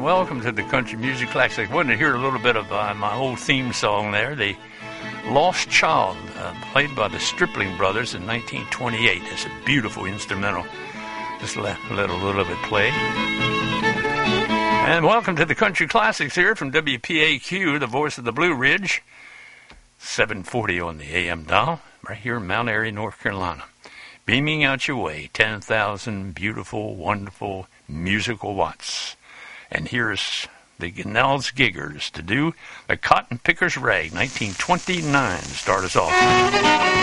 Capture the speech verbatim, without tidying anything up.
welcome to the Country Music Classic. I wanted to hear a little bit of uh, my old theme song there, The Lost Child, uh, played by the Stripling Brothers in nineteen twenty-eight. It's a beautiful instrumental. Just let, let a little of it play. And welcome to the Country Classics here from W P A Q, the voice of the Blue Ridge, seven forty on the A M dial, right here in Mount Airy, North Carolina. Beaming out your way, ten thousand beautiful, wonderful, musical watts. And here's the Gunnell's Giggers to do the Cotton Picker's Rag, nineteen twenty-nine, to start us off.